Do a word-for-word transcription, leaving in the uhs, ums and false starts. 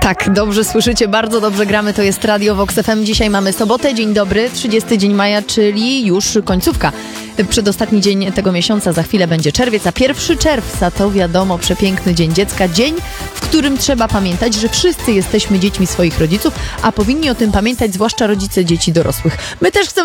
Tak, dobrze słyszycie, bardzo dobrze gramy, to jest Radio Vox F M. Dzisiaj mamy sobotę, dzień dobry, trzydziesty dzień maja, czyli już końcówka. Przedostatni dzień tego miesiąca, za chwilę będzie czerwiec, a pierwszy czerwca to wiadomo przepiękny Dzień Dziecka. Dzień, w którym trzeba pamiętać, że wszyscy jesteśmy dziećmi swoich rodziców, a powinni o tym pamiętać zwłaszcza rodzice dzieci dorosłych. My też chcemy